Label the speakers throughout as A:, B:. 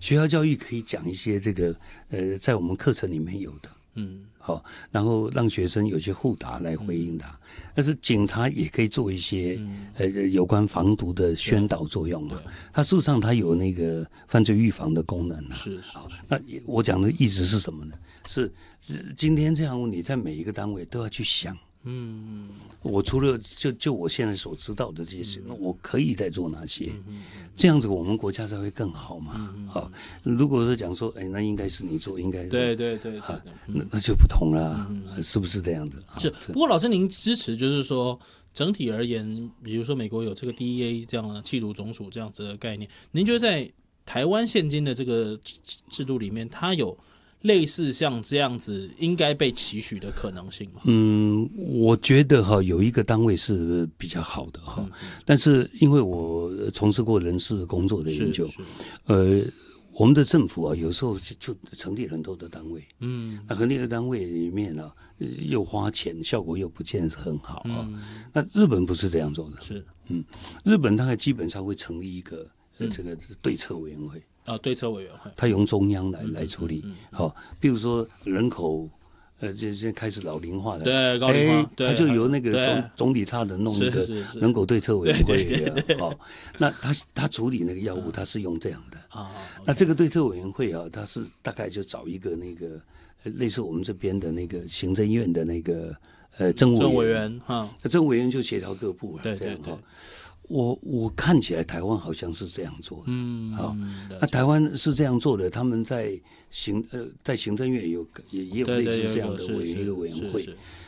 A: 学校教育可以讲一些这个在我们课程里面有的，好，然后让学生有些互答来回应他。但是警察也可以做一些有关防毒的宣导作用嘛。它事实上它有那个犯罪预防的功能啊。
B: 是。
A: 那我讲的意思是什么呢？是今天这样问题，在每一个单位都要去想。我除了就我现在所知道的这些事，我可以再做哪些？这样子我们国家才会更好嘛。好，如果是讲说，那应该是你做，应该是
B: 对，
A: 那就不同了，是不是这样子？
B: 是。不过老师，您支持就是说，整体而言，比如说美国有这个 DEA 这样的缉毒总署这样子的概念，您觉得在台湾现今的这个制度里面，它有类似像这样子应该被期许的可能性吗？
A: 我觉得有一个单位是比较好的但是因为我从事过人事工作的研究，我们的政府有时候就成立很多的单位，那成立的单位里面又花钱，效果又不见得很好那日本不是这样做的，
B: 是，
A: 日本大概基本上会成立一个这个对策委员会。
B: 对策委员会，
A: 他由中央来处理。比如说人口，现在开始老龄化了，
B: 对，高龄化，
A: 他就由那个总理他的弄一个人口对策委员会。那他处理那个药物，他是用这样的。那这个对策委员会他是大概就找一个那个类似我们这边的那个行政院的那个政务委员政务委员就协调各部了，这样我看起来台湾好像是这样做的，那台湾是这样做的，他们在行政院也有类似这样的一个委员会，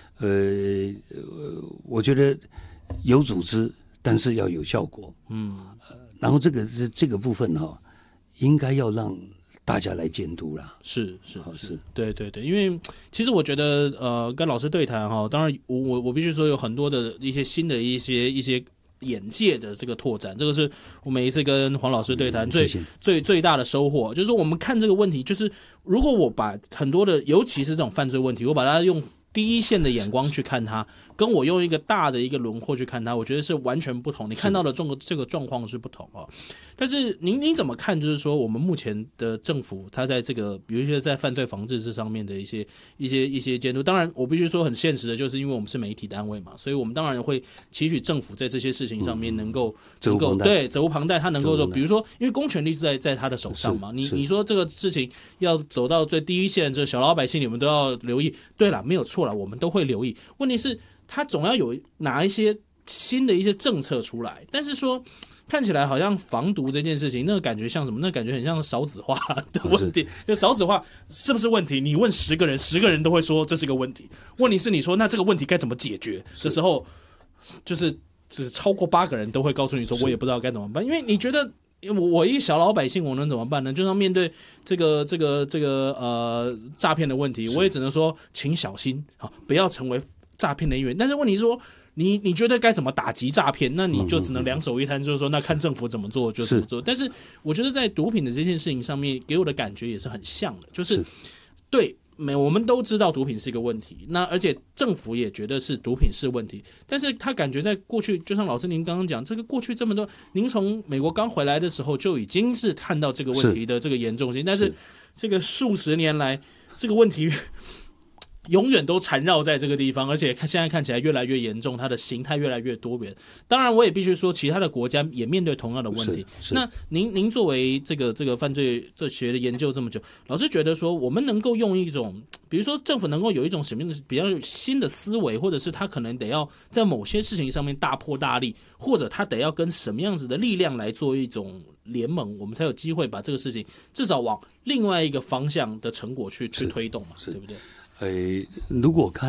A: 我觉得有组织，但是要有效果，然后这个部分应该要让大家来监督啦，
B: 是，对，因为其实我觉得跟老师对谈当然我必须说有很多的一些新的一些眼界的这个拓展，这个是我每一次跟黄老师对谈最大的收获，就是说我们看这个问题，就是如果我把很多的，尤其是这种犯罪问题，我把它用第一线的眼光去看它，跟我用一个大的一个轮廓去看它，我觉得是完全不同。你看到的这个状况是不同但是您怎么看？就是说我们目前的政府，它在这个比如说在犯罪防治这上面的一些监督，当然我必须说很现实的，就是因为我们是媒体单位嘛，所以我们当然会期许政府在这些事情上面能够对责无旁贷，他能够说，比如说因为公权力在他的手上嘛，你说这个事情要走到最第一线，这小老百姓你们都要留意。对了，没有错了，我们都会留意。问题是，他总要有拿一些新的一些政策出来，但是说看起来好像防毒这件事情，那个感觉像什么？那个感觉很像少子化的问题。就少子化是不是问题？你问10个人，10个人都会说这是个问题。问题是你说那这个问题该怎么解决的时候，就是只超过8个人都会告诉你说我也不知道该怎么办，因为你觉得。我一个小老百姓，我能怎么办呢？就像面对这个诈骗的问题，我也只能说，请小心不要成为诈骗的一员。但是问题是说，你觉得该怎么打击诈骗？那你就只能两手一摊，就是说，那看政府怎么做就怎么做。但是我觉得在毒品的这件事情上面，给我的感觉也是很像的，就是对。我们都知道毒品是一个问题，那而且政府也觉得是毒品是问题，但是他感觉在过去，就像老师您刚刚讲，这个过去这么多，您从美国刚回来的时候就已经是看到这个问题的这个严重性，但是这个数十年来，这个问题永远都缠绕在这个地方，而且现在看起来越来越严重，它的形态越来越多元。当然，我也必须说，其他的国家也面对同样的问题。那您作为这个犯罪学的研究这么久，老师觉得说，我们能够用一种，比如说政府能够有一种什么样的比较新的思维，或者是他可能得要在某些事情上面大破大立，或者他得要跟什么样子的力量来做一种联盟，我们才有机会把这个事情至少往另外一个方向的成果去推动嘛，对不对？
A: 如果看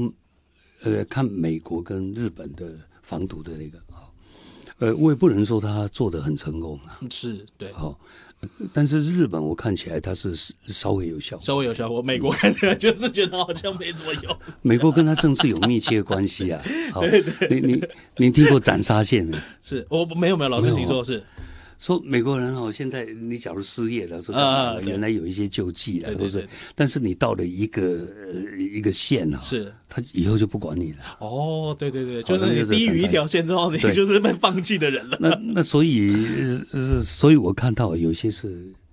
A: 美国跟日本的防毒的那个我也不能说他做得很成功
B: 是对
A: 但是日本我看起来它是稍微有效果，
B: 美国看起来就是觉得好像没怎么用。
A: 美国跟他政治有密切关系啊。对，你听过斩杀线没？
B: 是我没有，老师请说。是
A: 说美国人现在你假如失业了，说原来有一些救济了，都是，但是你到了一个县
B: 是
A: 他以后就不管你
B: 了。对，就是你低于一条线之后，你就是被放弃的人了。
A: 那所以我看到有些是